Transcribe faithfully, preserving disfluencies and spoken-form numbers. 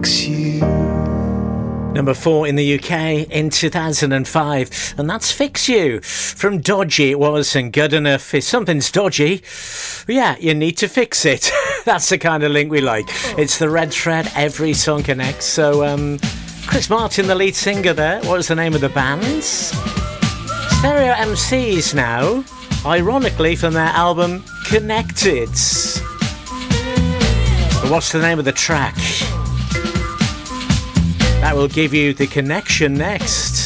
fix you. Number four in the U K in two thousand five, and that's Fix You. From Dodgy it was, and good enough. If something's dodgy, yeah, you need to fix it. That's the kind of link we like. It's the red thread, every song connects. So, um, Chris Martin, the lead singer there, what was the name of the band? Stereo M Cs now, ironically from their album Connected. But what's the name of the track? That will give you the connection next.